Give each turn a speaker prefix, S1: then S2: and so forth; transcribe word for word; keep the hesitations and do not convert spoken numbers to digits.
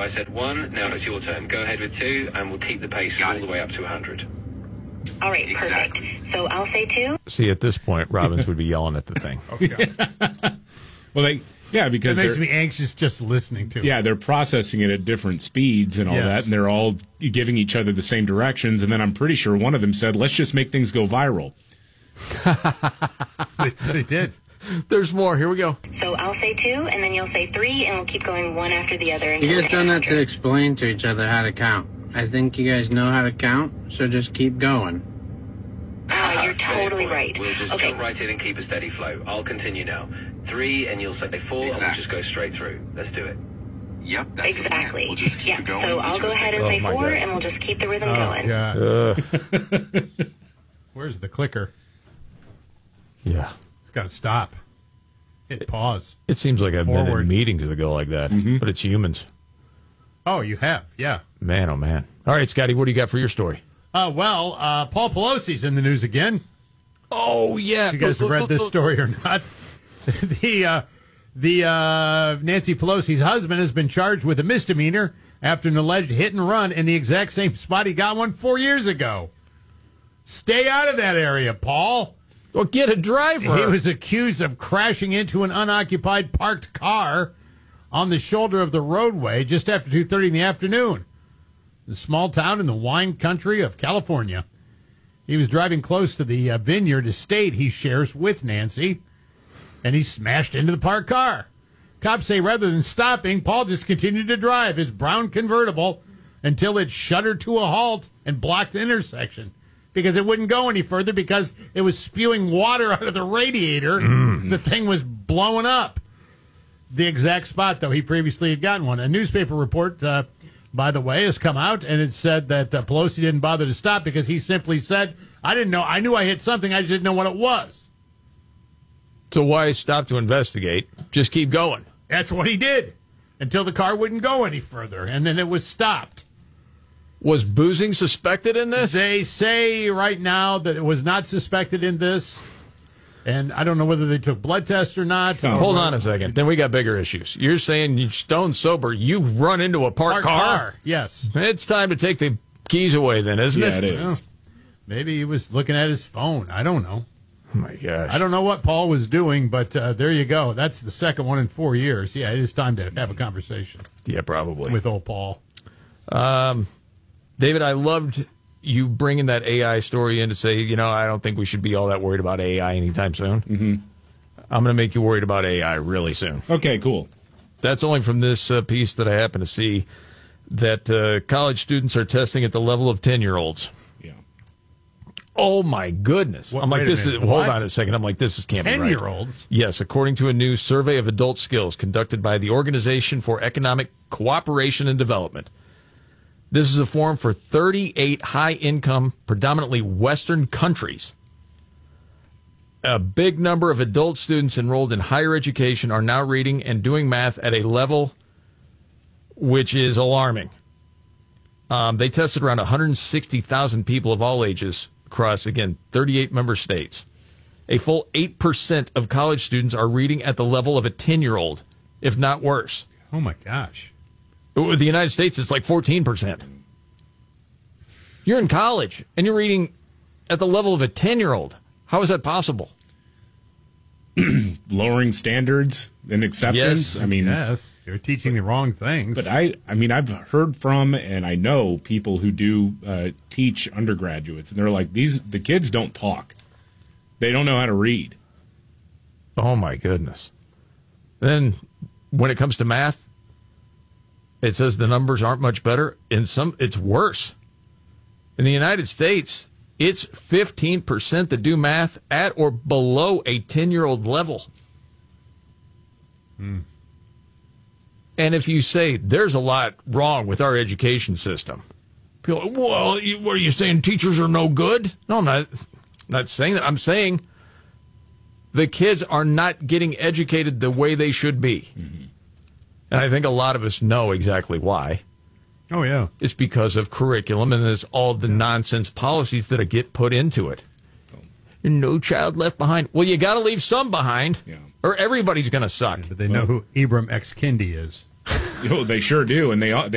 S1: I said one, now it's your turn. Go ahead with two, and we'll keep the pace
S2: Got
S1: all
S2: it.
S1: the way up to one hundred.
S3: All right,
S2: Exactly.
S3: perfect. So I'll say two.
S4: See, at this point, Robbins would be yelling at the thing.
S5: Well, they yeah because
S6: It makes
S5: they're-
S6: me anxious just listening to it.
S5: yeah they're processing it at different speeds and all
S6: Yes.
S5: that, and they're all giving each other the same directions. And then I'm pretty sure one of them said, "Let's just make things go viral."
S6: They, they did.
S4: There's more. Here we go.
S3: So I'll say two, and then you'll say three, and we'll keep going one after the other. until
S7: You
S3: we
S7: guys
S3: hit
S7: don't have to
S3: one hundred.
S7: explain to each other how to count. I think you guys know how to count, so just keep going.
S3: Oh, you're totally
S1: Steady
S3: right.
S1: point. We'll just
S3: Okay.
S1: jump right in and keep a steady flow. I'll continue now. Three, and you'll say four, and we'll
S2: Exactly.
S1: just go straight through. Let's do it.
S2: Yep, that's the plan.
S3: Exactly.
S2: We'll just keep
S3: Yeah.
S2: it going.
S3: So I'll go ahead and
S4: Oh,
S3: say
S4: my
S3: four,
S4: gosh.
S3: and we'll just keep the rhythm
S6: Oh,
S3: going.
S6: yeah.
S4: Uh,
S6: Where's the clicker?
S4: yeah.
S6: It's got to stop. Hit pause.
S4: It seems like I've been
S6: Forward.
S4: in meetings that go like that, but it's humans.
S6: Oh, you have? Yeah.
S4: Man, oh, man. All right, Scotty, what do you got for your story?
S6: Uh, well, uh, Paul Pelosi's in the news again.
S4: Oh, yeah.
S6: If you guys have read this story or not. the uh, the uh, Nancy Pelosi's husband has been charged with a misdemeanor after an alleged hit and run in the exact same spot he got one four years ago. Stay out of that area, Paul.
S4: Well, get a driver.
S6: He was accused of crashing into an unoccupied parked car on the shoulder of the roadway just after two thirty in the afternoon. The small town in the wine country of California. He was driving close to the uh, vineyard estate he shares with Nancy, and he smashed into the parked car. Cops say rather than stopping, Paul just continued to drive his brown convertible until it shuddered to a halt and blocked the intersection because it wouldn't go any further because it was spewing water out of the radiator. The thing was blowing up. The exact spot, though, he previously had gotten one. A newspaper report, uh, by the way, has come out, and it said that uh, Pelosi didn't bother to stop because he simply said, I didn't know. I knew I hit something. I just didn't know what it was.
S4: So why stop to investigate? Just keep going.
S6: That's what he did until the car wouldn't go any further, and then it was stopped.
S4: Was boozing suspected in this?
S6: They say right now that it was not suspected in this, and I don't know whether they took blood tests or not.
S5: Oh.
S4: Hold on a second. Then we got bigger issues. You're saying you stone sober, you run into a parked
S6: Parked
S4: car?
S6: car, yes.
S4: It's time to take the keys away then, isn't
S5: Yeah,
S4: it?
S5: it is.
S6: Maybe he was looking at his phone. I don't know.
S4: Oh, my gosh.
S6: I don't know what Paul was doing, but uh, there you go. That's the second one in four years. Yeah, it is time to have a conversation
S4: Yeah, probably.
S6: with old Paul.
S4: David, I loved you bringing that A I story in to say, you know, I don't think we should be all that worried about A I anytime soon. Mm-hmm. I'm going to make you worried about A I really soon.
S5: Okay, cool.
S4: That's only from this uh, piece that I happen to see that uh, college students are testing at the level of ten-year-olds.
S5: Yeah.
S4: Oh, my goodness.
S6: What-
S4: I'm like,
S6: wait a
S4: this
S6: minute,
S4: is, hold
S6: what?
S4: on a second. I'm like, this is can't be right.
S6: Ten-year-olds?
S4: Yes, according to a new survey of adult skills conducted by the Organization for Economic Cooperation and Development. This is a forum for thirty-eight high-income, predominantly Western countries. A big number of adult students enrolled in higher education are now reading and doing math at a level which is alarming. Um, they tested around one hundred sixty thousand people of all ages across, again, thirty-eight member states. A full eight percent of college students are reading at the level of a ten-year-old, if not worse.
S6: Oh, my gosh.
S4: With the United States, it's like fourteen percent. You're in college, and you're reading at the level of a ten-year-old. How is that possible?
S5: Lowering standards and acceptance.
S4: Yes.
S5: I mean,
S6: Yes, you're teaching the wrong things.
S5: but I, I mean, I've heard from and I know people who do uh, teach undergraduates, and they're like, these the kids don't talk. They don't know how to read.
S4: Oh, my goodness. Then, when it comes to math, it says the numbers aren't much better. In some, it's worse. In the United States, it's fifteen percent that do math at or below a ten-year-old level.
S6: Hmm.
S4: And if you say there's a lot wrong with our education system, people are, well, you, what are you saying, teachers are no good? No, I'm not, not saying that. I'm saying the kids are not getting educated the way they should be. Mm-hmm. And I think a lot of us know exactly why.
S6: oh, yeah.
S4: It's because of curriculum and there's all the nonsense policies that get put into it. No child left behind. Well, you got to leave some behind,
S5: Yeah.
S4: or everybody's going to suck.
S6: But they know who Ibram X. Kendi is.
S5: You know, they sure do, and they